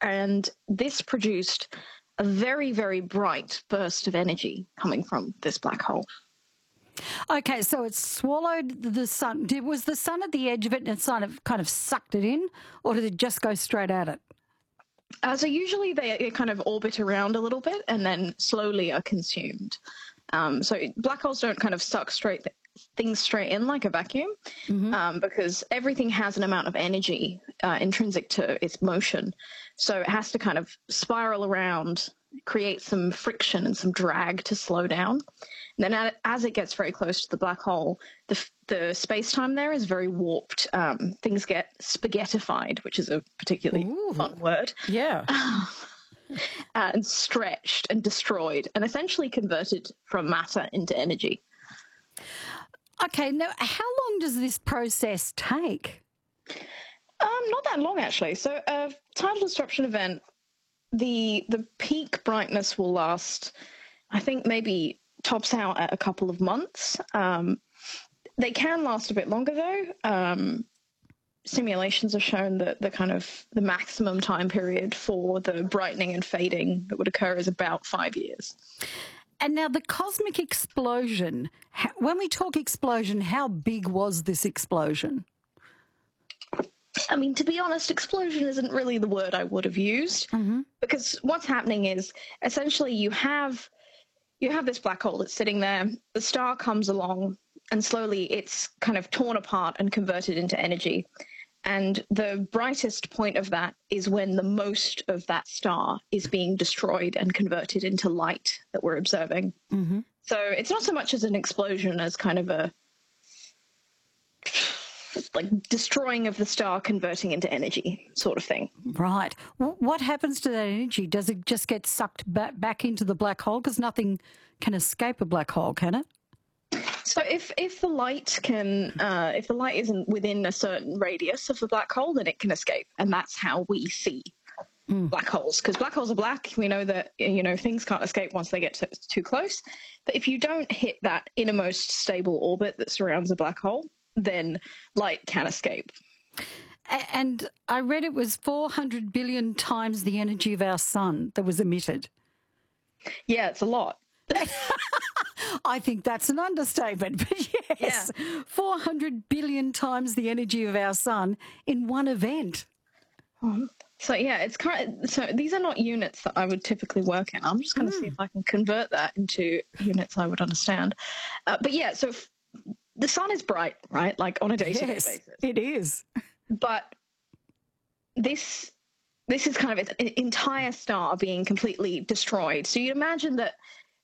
and this produced a very, very bright burst of energy coming from this black hole. Okay, so it swallowed the sun. Was the sun at the edge of it and it kind of sucked it in, or did it just go straight at it? So usually they kind of orbit around a little bit and then slowly are consumed. So black holes don't kind of suck things straight in like a vacuum, because everything has an amount of energy intrinsic to its motion. So it has to kind of spiral around, create some friction and some drag to slow down. And then as it gets very close to the black hole, the space-time there is very warped. Things get spaghettified, which is a particularly fun word. Yeah. And stretched and destroyed and essentially converted from matter into energy. Okay, now how long does this process take? Not that long, actually. So a tidal disruption event, the peak brightness will last, I think maybe tops out at a couple of months. They can last a bit longer, though. Simulations have shown that the maximum time period for the brightening and fading that would occur is about 5 years. And now the cosmic explosion, when we talk explosion, how big was this explosion? I mean, to be honest, explosion isn't really the word I would have used, because what's happening is essentially you have this black hole that's sitting there, the star comes along, and slowly it's kind of torn apart and converted into energy. And the brightest point of that is when the most of that star is being destroyed and converted into light that we're observing. So it's not so much as an explosion as kind of a like destroying of the star, converting into energy sort of thing. Right. What happens to that energy? Does it just get sucked back into the black hole? Because nothing can escape a black hole, can it? So if the light isn't within a certain radius of the black hole, then it can escape, and that's how we see black holes. Because black holes are black, we know that things can't escape once they get too close. But if you don't hit that innermost stable orbit that surrounds a black hole, then light can escape. And I read it was 400 billion times the energy of our sun that was emitted. Yeah, it's a lot. I think that's an understatement, but yes, yeah. 400 billion times the energy of our sun in one event. So yeah, it's so these are not units that I would typically work in. I'm just going to see if I can convert that into units I would understand. But yeah, so the sun is bright, right? Like on a day-to-day basis. It is. But this is kind of an entire star being completely destroyed. So you imagine that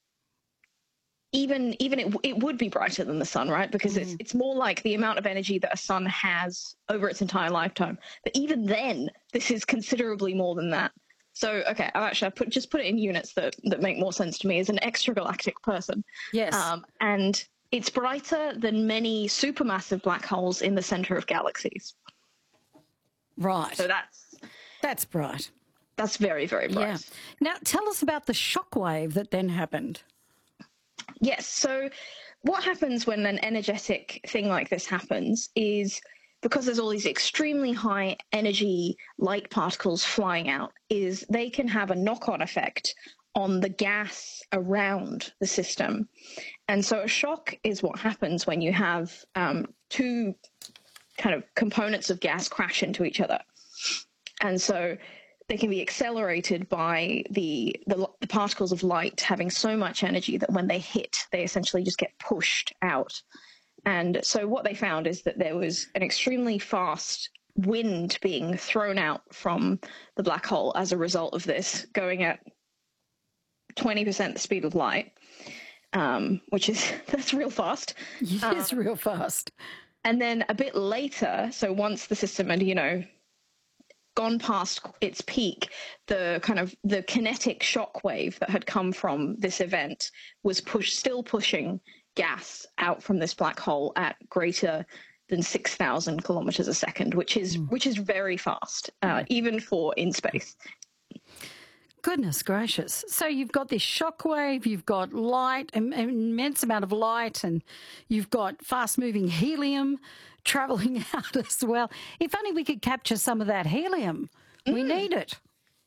even it would be brighter than the sun, right? Because it's more like the amount of energy that a sun has over its entire lifetime. But even then, this is considerably more than that. So, okay, I just put it in units that make more sense to me as an extragalactic person. Yes. And it's brighter than many supermassive black holes in the center of galaxies. Right. So that's bright. That's very, very bright. Yeah. Now, tell us about the shockwave that then happened. Yes. So what happens when an energetic thing like this happens is, because there's all these extremely high energy light particles flying out, is they can have a knock-on effect on the gas around the system. And so a shock is what happens when you have two kind of components of gas crash into each other. And so they can be accelerated by the particles of light having so much energy that when they hit, they essentially just get pushed out. And so what they found is that there was an extremely fast wind being thrown out from the black hole as a result of this, going at 20% the speed of light, that's real fast. It is real fast. And then a bit later, so once the system had, gone past its peak, the kinetic shock wave that had come from this event was still pushing gas out from this black hole at greater than 6,000 kilometers a second, which is very fast, even for in space. Goodness gracious. So you've got this shockwave, you've got light, an immense amount of light, and you've got fast-moving helium travelling out as well. If only we could capture some of that helium. We need it.